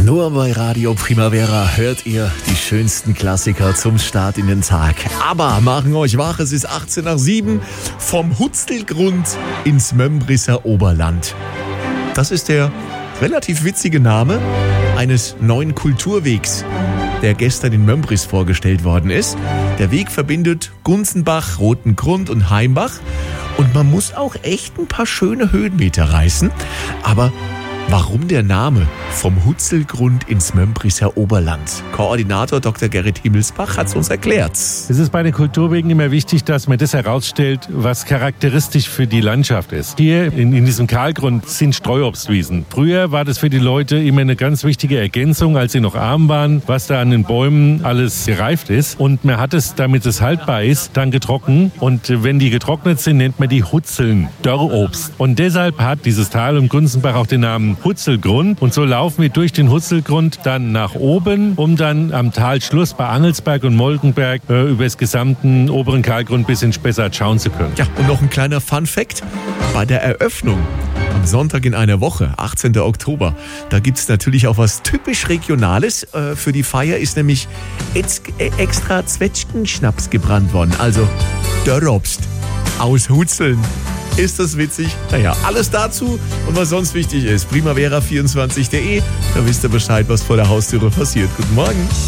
Nur bei Radio Primavera hört ihr die schönsten Klassiker zum Start in den Tag. Aber machen euch wach, es ist 18 nach 7 vom Hutzelgrund ins Mömbrisser Oberland. Das ist der relativ witzige Name eines neuen Kulturwegs, der gestern in Mömbris vorgestellt worden ist. Der Weg verbindet Gunzenbach, Rotengrund und Heimbach. Und man muss auch echt ein paar schöne Höhenmeter reißen. Aber warum der Name vom Hutzelgrund ins Mömbrisser Oberland? Koordinator Dr. Gerrit Himmelsbach hat es uns erklärt. Es ist bei den Kulturwegen immer wichtig, dass man das herausstellt, was charakteristisch für die Landschaft ist. Hier in diesem Kahlgrund sind Streuobstwiesen. Früher war das für die Leute immer eine ganz wichtige Ergänzung, als sie noch arm waren, was da an den Bäumen alles gereift ist. Und man hat es, damit es haltbar ist, dann getrocknet. Und wenn die getrocknet sind, nennt man die Hutzeln, Dörrobst. Und deshalb hat dieses Tal um Gunzenbach auch den Namen Hutzelgrund. Und so laufen wir durch den Hutzelgrund dann nach oben, um dann am Talschluss bei Angelsberg und Molkenberg über das gesamten oberen Kahlgrund bis in Spessart schauen zu können. Ja, und noch ein kleiner Fun-Fact. Bei der Eröffnung am Sonntag in einer Woche, 18. Oktober, da gibt es natürlich auch was typisch Regionales. Für die Feier ist nämlich extra Zwetschgenschnaps gebrannt worden. Also Dörrobst aus Hutzeln. Ist das witzig? Naja, alles dazu und was sonst wichtig ist. Primavera24.de, da wisst ihr Bescheid, was vor der Haustüre passiert. Guten Morgen.